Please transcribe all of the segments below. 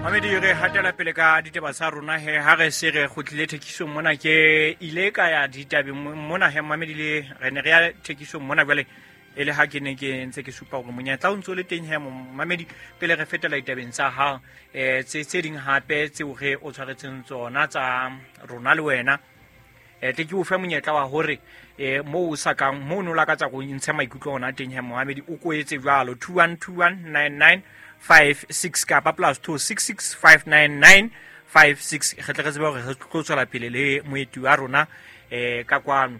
Mamedi re hatela pele ka ditaba tsa rona he ha re se re khutlile thekiso mona ke ile ka ya ditabe mona he Mamedi le re ne re ya thekiso mona jwale ele ha ke ne ke ntse ke supa gore monyetla o ntse le teng he Mamedi pele re fetela ditabeng tsa ha tse ding hape tse o re o tshwaretseng tsona tsa rona le wena te ke o fa monyetla wa hore mo o sakang mo no la ka tsa go ntsha maikutlo ona teng he Mamedi o ko etse jwalo 21219956 kapa +266599556 ge tle re tseba gore re tlo tswela pele le moeti wa rona ka kwano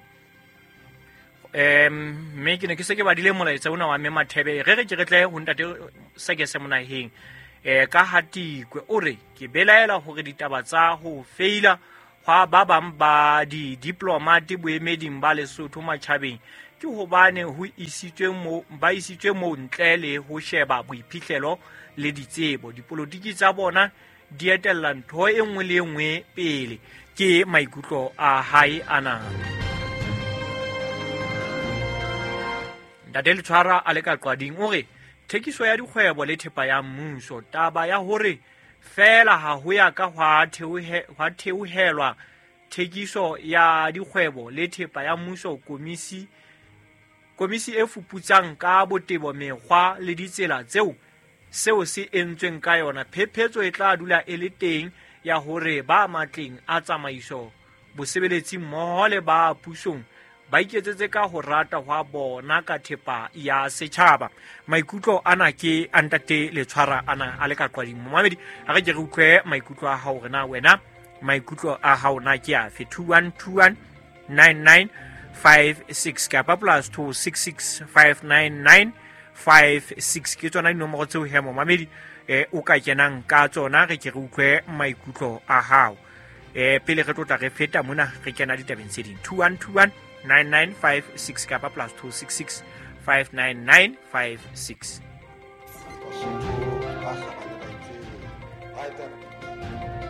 me ke ne ke se ke badile molaetsa ona wa me Mathebe re ke tle ho ntate seke se monaheng ka hatikwe o re ke belaela hore ditaba tsa ho faila hwa ba bang ba di diplomati boemeding ba Lesotho matjhabeng ke hobane ho isitswe mo ntle le ho sheba boiphihlelo le ditsebo dipolotiki tsa bona di etella ntho e nngwe le nngwe pele ke maikutlo a hae ana Ndadele Tshwara a le ka qwading o re thekiso ya dikgwebo le thepa ya mmuso taba ya hore fela ha ho ya ka hwa theohelwa thekiso ya dikgwebo le thepa ya mmuso komisi e fuputsang ka botebo mekgwa le ditsela seo se entsweng ka yona phephetso e tla dula e le teng ya hore ba matleng a tsamaiso bosebeletsi mmoho le ba pusong ba iketsetse ka ho rata hwa bona ka thepa ya setjhaba maikutlo ana ke Ntate Letshwara ana a le ka qwading Mamedi a re ke re utlwe maikutlo a hao rena wena maikutlo a hao na ke a 21219956 kapa +266599556 ke tsona dinomoro tseo he Mamedi o ka kenang ka tsona re ke re utlwe maikutlo a hao pele re tlotla re feta mona re kena ditabeng tse ding 21219956 kapa +266599556